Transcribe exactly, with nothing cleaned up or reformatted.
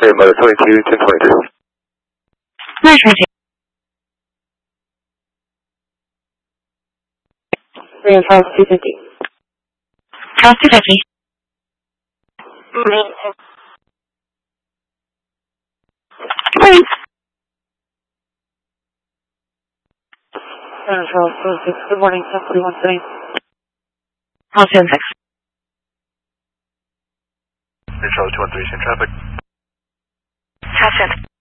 Hey, Mother twenty-two, ten twenty-two. Mother twenty-two. Three on Charles two fifty. Charles two fifty. Morning. Morning. Seven Charles two six. Good morning. ten forty-one setting. Charles two six. Hey, Charles two one three, same traffic. Charles two.